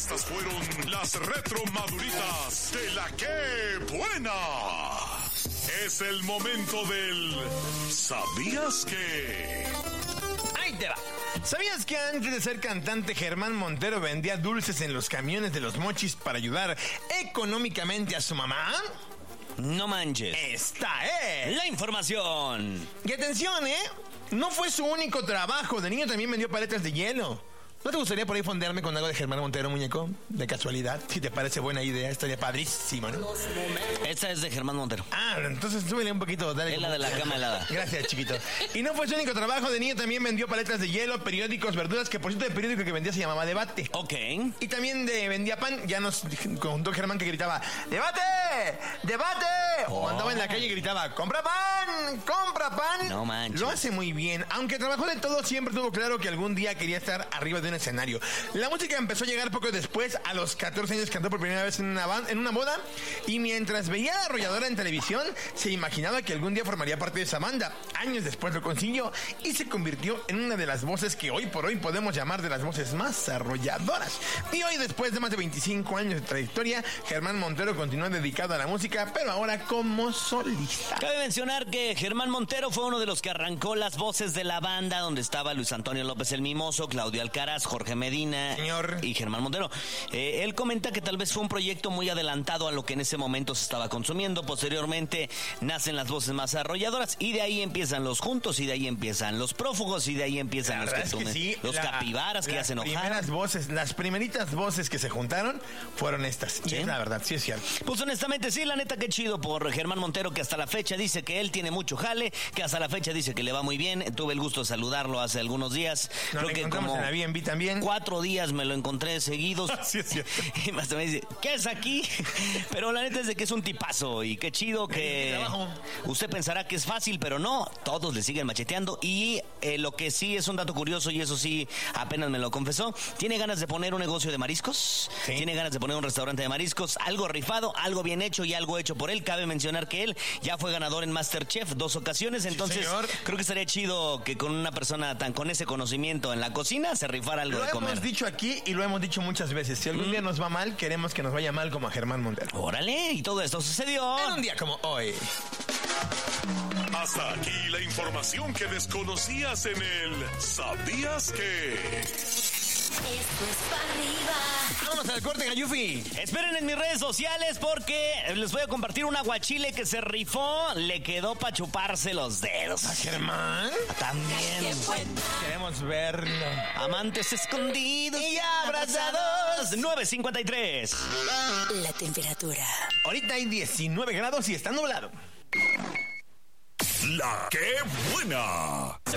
Estas fueron las retromaduritas de la ¡Qué buena! Es el momento del ¿Sabías que? Ahí te va. ¿Sabías que antes de ser cantante, Germán Montero vendía dulces en los camiones de los Mochis para ayudar económicamente a su mamá? No manches. Esta es la información. Y atención, no fue su único trabajo. De niño también vendió paletas de hielo. ¿No te gustaría por ahí fondearme con algo de Germán Montero, muñeco? De casualidad. Si te parece buena idea, estaría padrísimo, ¿no? Esta es de Germán Montero. Ah, entonces súbele un poquito. Dale. Es la de la cama helada. Gracias, chiquito. Y no fue su único trabajo. De niño también vendió paletas de hielo, periódicos, verduras, que por cierto el periódico que vendía se llamaba Debate. Ok. Y también vendía pan. Ya nos contó Germán que gritaba ¡Debate! ¡Debate! O andaba en la calle y gritaba ¡Compra pan! ¡Compra pan! No manches. Lo hace muy bien. Aunque trabajó de todo, siempre tuvo claro que algún día quería estar arriba de un escenario. La música empezó a llegar poco después. A los 14 años cantó por primera vez en una boda. Y mientras veía a la arrolladora en televisión, se imaginaba que algún día formaría parte de esa banda. Años después lo consiguió y se convirtió en una de las voces que hoy por hoy podemos llamar de las voces más arrolladoras. Y hoy, después de más de 25 años de trayectoria, Germán Montero continúa dedicado a la música, pero ahora como solista. Cabe mencionar que Germán Montero fue uno de los que arrancó las voces de la banda, donde estaba Luis Antonio López el Mimoso, Claudio Alcaraz, Jorge Medina, señor, y Germán Montero. Él comenta que tal vez fue un proyecto muy adelantado a lo que en ese momento se estaba consumiendo. Posteriormente nacen las voces más arrolladoras y de ahí empiezan los juntos, y de ahí empiezan los prófugos, y de ahí empiezan los capibaras que hacen enojar. Las primeritas voces que se juntaron fueron estas. ¿Sí? Y es la verdad, sí es cierto. Pues honestamente sí, la neta, qué chido por Germán Montero, que hasta la fecha dice que él tiene mucho jale, que hasta la fecha dice que le va muy bien. Tuve el gusto de saludarlo hace algunos días. Creo que como en Airbnb también. 4 días me lo encontré seguidos. Sí es cierto. Y hasta me dice, ¿qué es aquí? Pero la neta es de que es un tipazo y qué chido que usted pensará que es fácil, pero no, todos le siguen macheteando. Y lo que sí es un dato curioso, y eso sí apenas me lo confesó, tiene ganas de poner un negocio de mariscos, ¿sí? Tiene ganas de poner un restaurante de mariscos, algo rifado, algo bien hecho y algo hecho por él. Cabe mencionar que él ya fue ganador en MasterChef 2 ocasiones, entonces sí, creo que sería chido que con una persona con ese conocimiento en la cocina se rifara algo de comer. Lo hemos dicho aquí y lo hemos dicho muchas veces. Si algún día nos va mal, queremos que nos vaya mal como a Germán Montero. Órale, y todo esto sucedió en un día como hoy. Hasta aquí la información que desconocías en el ¿Sabías que? Esto es para arriba. Vámonos al corte, Gayufi. Esperen en mis redes sociales porque les voy a compartir un aguachile que se rifó. Le quedó para chuparse los dedos. ¿A Germán? También. Queremos verlo. Amantes escondidos y abrazados. 9:53. La temperatura. Ahorita hay 19 grados y está nublado. La ¡Qué buena!